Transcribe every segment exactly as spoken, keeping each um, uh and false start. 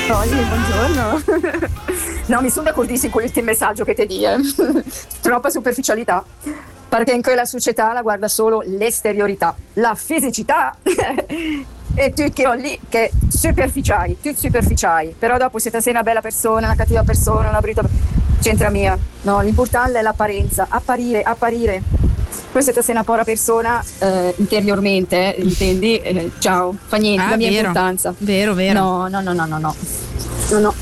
Oli, buongiorno. No, mi sono d'accordissimo con il messaggio che ti dici. Eh. Troppa superficialità. Perché in quella società la guarda solo l'esteriorità, la fisicità. E tu che ho lì, che superficiali, tutti superficiali. Però dopo se te sei una bella persona, una cattiva persona, una brutta, c'entra mia. No, l'importante è l'apparenza, apparire, apparire. Poi se te sei una povera persona eh, interiormente, eh, intendi? Eh, ciao, fa niente, ah, la mia vero, importanza. Vero, vero. No, no, no, no, no, no. No, no.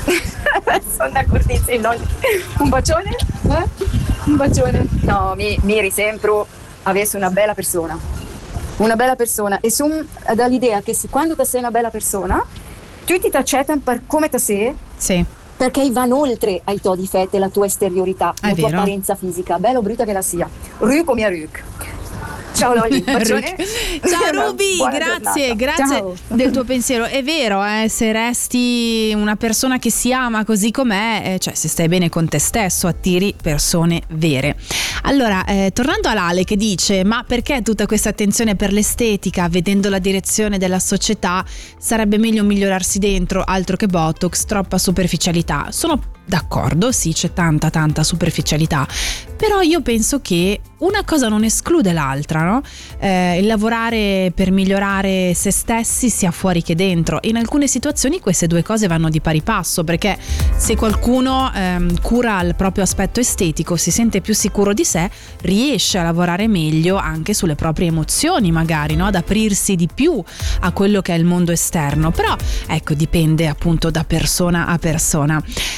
Sono d'accordissimo. No. Un bacione? Eh? Un bacione? No, mi, mi risembro avessi una bella persona. Una bella persona. E sono dall'idea che se, quando te sei una bella persona, tutti ti accettano per come te sei. Sì. Perché vanno oltre ai tuoi difetti e la tua esteriorità, È la tua vero. apparenza fisica, bella o brutta che la sia. Ruc o mia Ruc. Ciao Loli, bacione. Ciao Ruby, Buona grazie, giornata. grazie Ciao. del tuo pensiero. È vero, eh, se resti una persona che si ama così com'è, eh, cioè se stai bene con te stesso, attiri persone vere. Allora, eh, tornando all'Ale che dice: ma perché tutta questa attenzione per l'estetica, vedendo la direzione della società, sarebbe meglio migliorarsi dentro, altro che Botox, troppa superficialità. Sono d'accordo, sì, c'è tanta tanta superficialità, però io penso che una cosa non esclude l'altra, no? Eh, il lavorare per migliorare se stessi sia fuori che dentro. In alcune situazioni queste due cose vanno di pari passo, perché se qualcuno ehm, cura il proprio aspetto estetico, si sente più sicuro di sé, riesce a lavorare meglio anche sulle proprie emozioni, magari, no? Ad aprirsi di più a quello che è il mondo esterno. Però ecco, dipende appunto da persona a persona.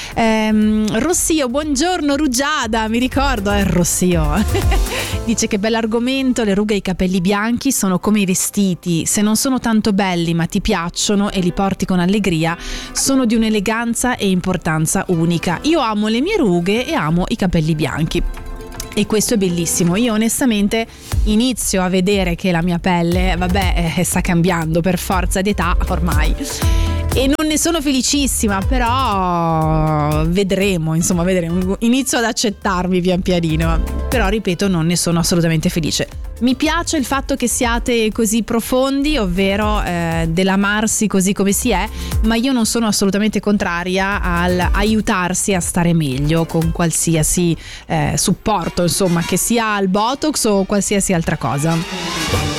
ehm, Rossio, buongiorno. Rugiada, mi ricordo, è eh, Rossio dice: che bell'argomento, le rughe e i capelli bianchi sono come i vestiti, se non sono tanto belli ma ti piacciono e li porti con allegria, sono di un'eleganza e importanza unica. Io amo le mie rughe e amo i capelli bianchi. E questo è bellissimo. Io onestamente inizio a vedere che la mia pelle, vabbè, eh, sta cambiando per forza di età ormai. E non ne sono felicissima, però vedremo, insomma, vedremo. Inizio ad accettarmi pian pianino, però ripeto, non ne sono assolutamente felice. Mi piace il fatto che siate così profondi, ovvero eh, dell'amarsi così come si è, ma io non sono assolutamente contraria al aiutarsi a stare meglio con qualsiasi eh, supporto, insomma, che sia il Botox o qualsiasi altra cosa.